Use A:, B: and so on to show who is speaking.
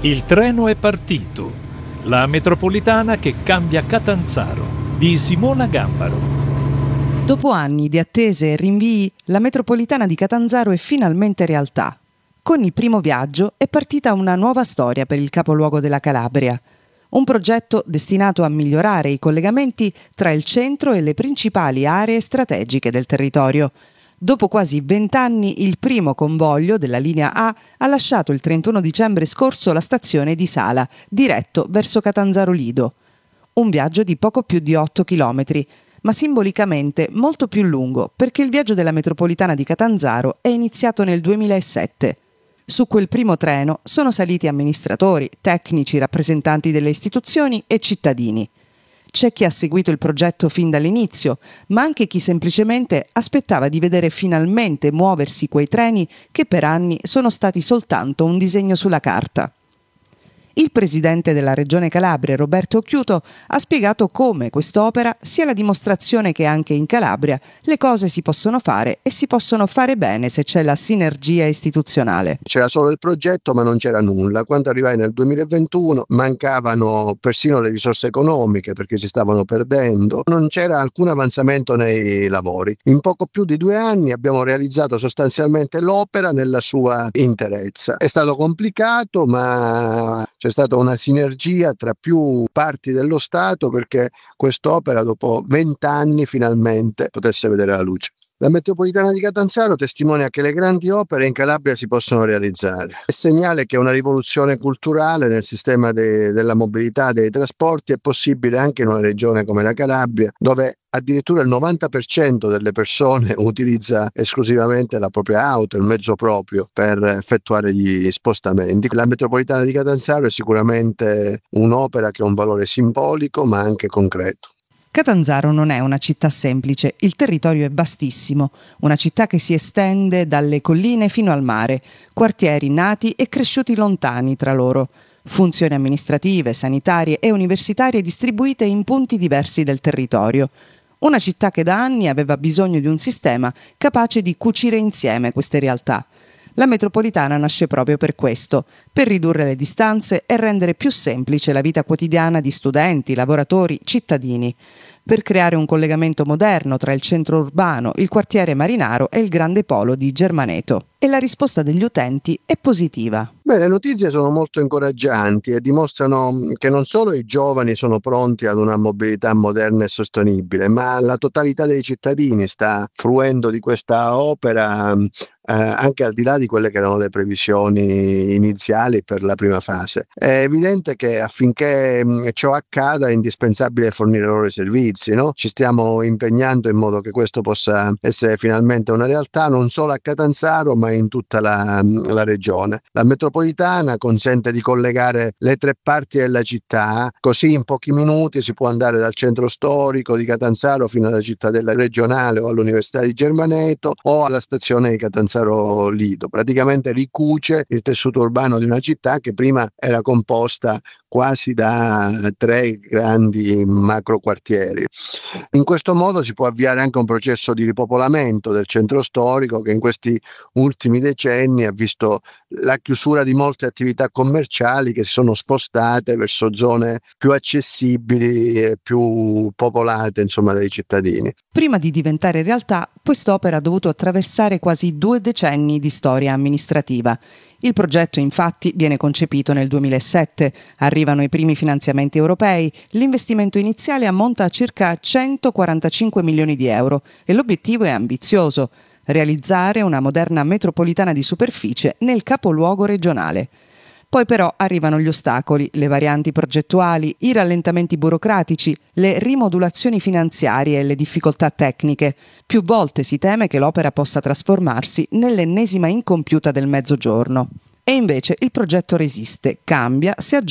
A: Il treno è partito. La metropolitana che cambia Catanzaro di Simona Gambaro.
B: Dopo anni di attese e rinvii, la metropolitana di Catanzaro è finalmente realtà. Con il primo viaggio è partita una nuova storia per il capoluogo della Calabria. Un progetto destinato a migliorare i collegamenti tra il centro e le principali aree strategiche del territorio. Dopo quasi 20 anni, il primo convoglio della linea A ha lasciato il 31 dicembre scorso la stazione di Sala, diretto verso Catanzaro Lido. Un viaggio di poco più di 8 chilometri, ma simbolicamente molto più lungo, perché il viaggio della metropolitana di Catanzaro è iniziato nel 2007. Su quel primo treno sono saliti amministratori, tecnici, rappresentanti delle istituzioni e cittadini. C'è chi ha seguito il progetto fin dall'inizio, ma anche chi semplicemente aspettava di vedere finalmente muoversi quei treni che per anni sono stati soltanto un disegno sulla carta. Il presidente della Regione Calabria, Roberto Occhiuto, ha spiegato come quest'opera sia la dimostrazione che anche in Calabria le cose si possono fare e si possono fare bene se c'è la sinergia istituzionale.
C: C'era solo il progetto ma non c'era nulla. Quando arrivai nel 2021 mancavano persino le risorse economiche perché si stavano perdendo. Non c'era alcun avanzamento nei lavori. In poco più di 2 anni abbiamo realizzato sostanzialmente l'opera nella sua interezza. È stato complicato, ma c'è stata una sinergia tra più parti dello Stato perché quest'opera dopo 20 anni finalmente potesse vedere la luce. La metropolitana di Catanzaro testimonia che le grandi opere in Calabria si possono realizzare. È segnale che una rivoluzione culturale nel sistema della mobilità e dei trasporti è possibile anche in una regione come la Calabria, dove addirittura il 90% delle persone utilizza esclusivamente la propria auto, il mezzo proprio, per effettuare gli spostamenti. La metropolitana di Catanzaro è sicuramente un'opera che ha un valore simbolico ma anche concreto.
B: Catanzaro non è una città semplice, il territorio è vastissimo, una città che si estende dalle colline fino al mare, quartieri nati e cresciuti lontani tra loro, funzioni amministrative, sanitarie e universitarie distribuite in punti diversi del territorio. Una città che da anni aveva bisogno di un sistema capace di cucire insieme queste realtà. La metropolitana nasce proprio per questo, per ridurre le distanze e rendere più semplice la vita quotidiana di studenti, lavoratori, cittadini, per creare un collegamento moderno tra il centro urbano, il quartiere Marinaro e il grande polo di Germaneto. E la risposta degli utenti è positiva.
C: Le notizie sono molto incoraggianti e dimostrano che non solo i giovani sono pronti ad una mobilità moderna e sostenibile, ma la totalità dei cittadini sta fruendo di questa opera anche al di là di quelle che erano le previsioni iniziali per la prima fase. È evidente che affinché ciò accada è indispensabile fornire loro i servizi, no? Ci stiamo impegnando in modo che questo possa essere finalmente una realtà non solo a Catanzaro ma in tutta la regione. La metropolitana consente di collegare le 3 parti della città, così in pochi minuti si può andare dal centro storico di Catanzaro fino alla cittadella regionale o all'Università di Germaneto o alla stazione di Catanzaro Lido. Praticamente ricuce il tessuto urbano di una città che prima era composta quasi da 3 grandi macro quartieri. In questo modo si può avviare anche un processo di ripopolamento del centro storico che in questi ultimi decenni ha visto la chiusura di molte attività commerciali che si sono spostate verso zone più accessibili e più popolate, insomma, dai cittadini.
B: Prima di diventare realtà, quest'opera ha dovuto attraversare quasi 2 decenni di storia amministrativa. Il progetto infatti viene concepito nel 2007, arrivano i primi finanziamenti europei, l'investimento iniziale ammonta a circa 145 milioni di euro e l'obiettivo è ambizioso: realizzare una moderna metropolitana di superficie nel capoluogo regionale. Poi però arrivano gli ostacoli, le varianti progettuali, i rallentamenti burocratici, le rimodulazioni finanziarie e le difficoltà tecniche. Più volte si teme che l'opera possa trasformarsi nell'ennesima incompiuta del Mezzogiorno. E invece il progetto resiste, cambia, si aggiorna